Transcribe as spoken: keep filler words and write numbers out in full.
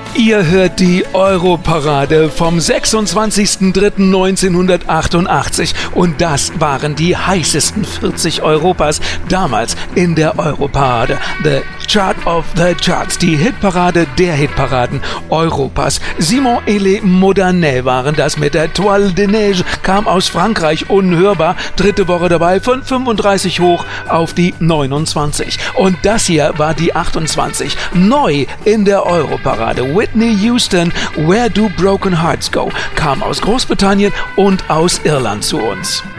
Ihr hört die Europarade vom sechsundzwanzigsten dritten neunzehnhundertachtundachtzig und das waren die heißesten vierzig Europas damals in der Europarade. The Chart of the Charts, die Hitparade der Hitparaden Europas. Simon et les Modernets waren das mit der Toile de Neige, kam aus Frankreich, unhörbar, dritte Woche dabei, von fünfunddreißig hoch auf die neunundzwanzig. Und das hier war die achtundzwanzig, neu in der Europarade. Whitney Houston, Where Do Broken Hearts Go, kam aus Großbritannien und aus Irland zu uns.